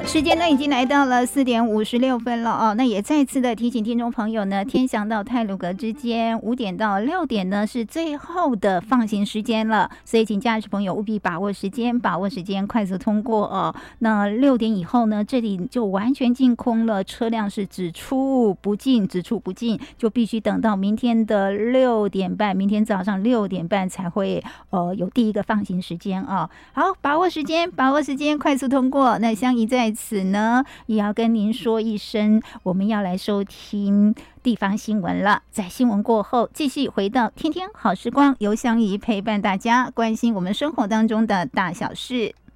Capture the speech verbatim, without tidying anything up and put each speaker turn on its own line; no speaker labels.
时间呢已经来到了四点五十六分了哦，那也再次的提醒听众朋友呢，天祥到太鲁阁之间五点到六点呢是最后的放行时间了，所以请驾驶朋友务必把握时间，把握时间快速通过哦。那六点以后呢，这里就完全净空了，车辆是只出不进，只出不进，就必须等到明天的六点半，明天早上六点半才会呃有第一个放行时间啊、哦。好，把握时间，把握时间，快速通过。那相宜在此呢，也要跟您说一声，我们要来收听地方新闻了。在新闻过后，继续回到天天好时光，由相宜陪伴大家，关心我们生活当中的大小事。